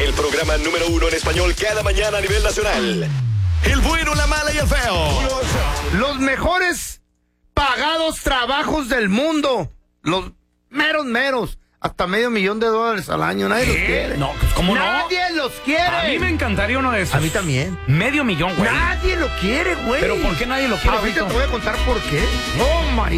El programa número 1 en español cada mañana a nivel nacional. El bueno, la mala y el feo. Los mejores pagados trabajos del mundo. Los meros. Hasta $500,000 al año. Nadie los quiere. No, pues ¿cómo no? Nadie los quiere. A mí me encantaría uno de esos. A mí también. $500,000, güey. Nadie lo quiere, güey. ¿Pero por qué nadie lo quiere, Ahorita Fito? te voy a contar por qué. Oh, my